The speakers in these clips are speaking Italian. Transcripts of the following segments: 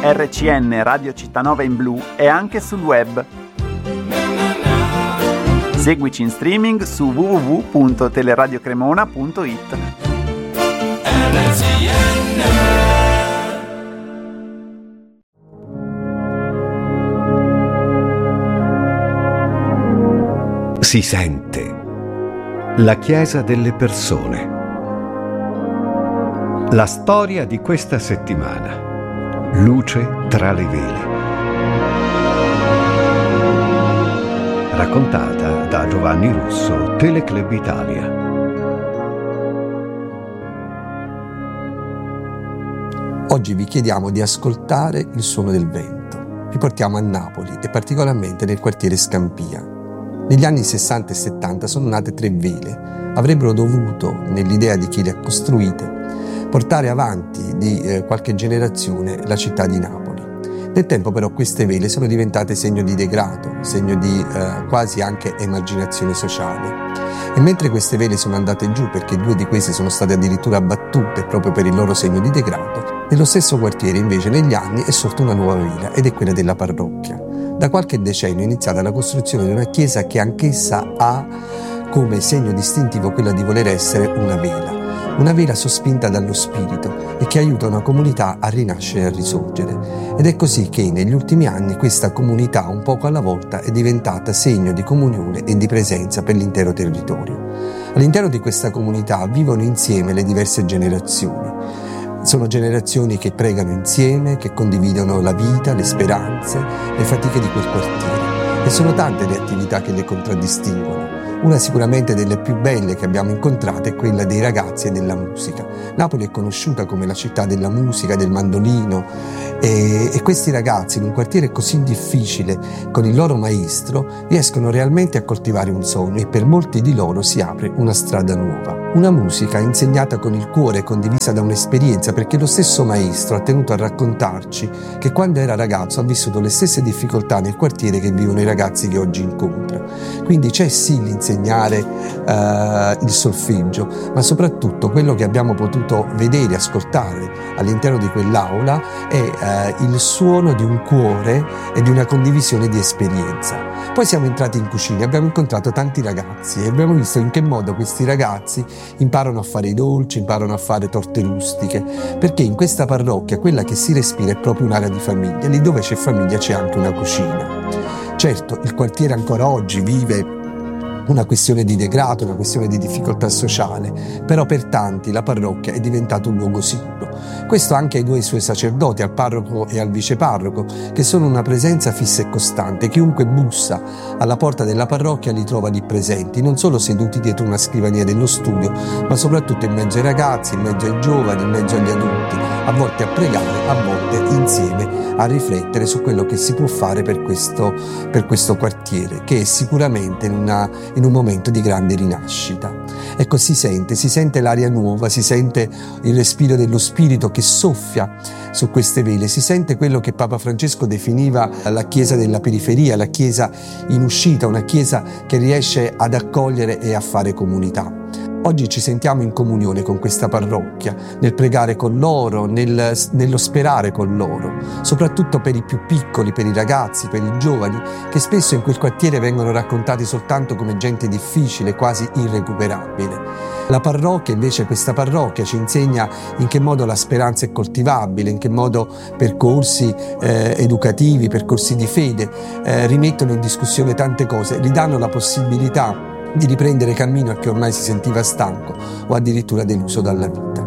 RCN Radio Cittanova in blu e anche sul web. Seguici in streaming su www.teleradiocremona.it. Si sente la Chiesa delle persone. La storia di questa settimana. Luce tra le vele. Raccontata da Giovanni Russo, Teleclub Italia. Oggi vi chiediamo di ascoltare il suono del vento. Vi portiamo a Napoli e particolarmente nel quartiere Scampia. Negli anni 60 e 70 sono nate 3 vele. Avrebbero dovuto, nell'idea di chi le ha costruite, portare avanti di qualche generazione la città di Napoli. Nel tempo però queste vele sono diventate segno di degrado, segno di quasi anche emarginazione sociale. E mentre queste vele sono andate giù, perché 2 di queste sono state addirittura abbattute proprio per il loro segno di degrado, nello stesso quartiere invece negli anni è sorta una nuova vela ed è quella della parrocchia. Da qualche decennio è iniziata la costruzione di una chiesa che anch'essa ha come segno distintivo quella di voler essere una vela sospinta dallo spirito e che aiuta una comunità a rinascere e a risorgere. Ed è così che negli ultimi anni questa comunità, un poco alla volta, è diventata segno di comunione e di presenza per l'intero territorio. All'interno di questa comunità vivono insieme le diverse generazioni. Sono generazioni che pregano insieme, che condividono la vita, le speranze, le fatiche di quel quartiere. E sono tante le attività che le contraddistinguono. Una sicuramente delle più belle che abbiamo incontrato è quella dei ragazzi e della musica. Napoli è conosciuta come la città della musica, del mandolino e questi ragazzi in un quartiere così difficile con il loro maestro riescono realmente a coltivare un sogno e per molti di loro si apre una strada nuova. Una musica insegnata con il cuore, condivisa da un'esperienza, perché lo stesso maestro ha tenuto a raccontarci che quando era ragazzo ha vissuto le stesse difficoltà nel quartiere che vivono i ragazzi che oggi incontra. Quindi c'è sì l'insegnare il solfeggio, ma soprattutto quello che abbiamo potuto vedere e ascoltare all'interno di quell'aula è il suono di un cuore e di una condivisione di esperienza. Poi siamo entrati in cucina, abbiamo incontrato tanti ragazzi e abbiamo visto in che modo questi ragazzi imparano a fare i dolci, imparano a fare torte rustiche, perché in questa parrocchia quella che si respira è proprio un'area di famiglia, lì dove c'è famiglia c'è anche una cucina. Certo, il quartiere ancora oggi vive una questione di degrado, una questione di difficoltà sociale, però per tanti la parrocchia è diventata un luogo sicuro. Questo anche ai 2 suoi sacerdoti, al parroco e al viceparroco, che sono una presenza fissa e costante. Chiunque bussa alla porta della parrocchia li trova lì presenti, non solo seduti dietro una scrivania dello studio, ma soprattutto in mezzo ai ragazzi, in mezzo ai giovani, in mezzo agli adulti, a volte a pregare, a volte insieme a riflettere su quello che si può fare per questo quartiere, che è sicuramente in un momento di grande rinascita. Ecco, si sente l'aria nuova, si sente il respiro dello spirito che soffia su queste vele, si sente quello che Papa Francesco definiva la chiesa della periferia, la chiesa in uscita, una chiesa che riesce ad accogliere e a fare comunità. Oggi ci sentiamo in comunione con questa parrocchia, nel pregare con loro, nello sperare con loro, soprattutto per i più piccoli, per i ragazzi, per i giovani, che spesso in quel quartiere vengono raccontati soltanto come gente difficile, quasi irrecuperabile. La parrocchia, invece, questa parrocchia ci insegna in che modo la speranza è coltivabile, in che modo percorsi educativi, percorsi di fede rimettono in discussione tante cose, gli danno la possibilità di riprendere cammino a chi ormai si sentiva stanco o addirittura deluso dalla vita.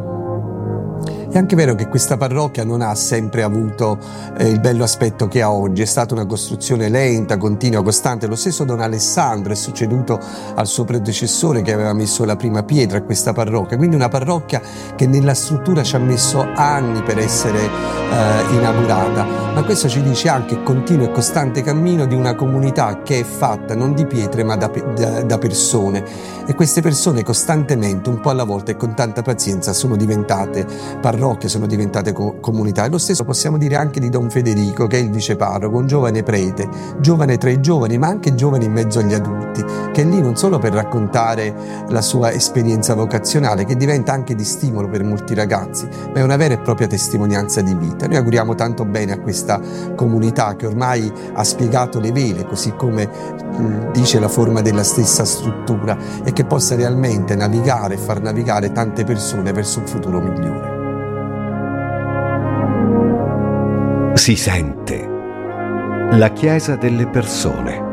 È anche vero che questa parrocchia non ha sempre avuto il bello aspetto che ha oggi, è stata una costruzione lenta, continua, costante. Lo stesso Don Alessandro è succeduto al suo predecessore che aveva messo la prima pietra a questa parrocchia, quindi una parrocchia che nella struttura ci ha messo anni per essere inaugurata, ma questo ci dice anche il continuo e costante cammino di una comunità che è fatta non di pietre ma da persone, e queste persone costantemente, un po' alla volta e con tanta pazienza, sono diventate parrocchie parrocchie sono diventate comunità, e lo stesso possiamo dire anche di Don Federico, che è il viceparroco, un giovane prete, giovane tra i giovani, ma anche giovane in mezzo agli adulti, che è lì non solo per raccontare la sua esperienza vocazionale, che diventa anche di stimolo per molti ragazzi, ma è una vera e propria testimonianza di vita. Noi auguriamo tanto bene a questa comunità che ormai ha spiegato le vele, così come dice la forma della stessa struttura, e che possa realmente navigare e far navigare tante persone verso un futuro migliore. Si sente la Chiesa delle persone.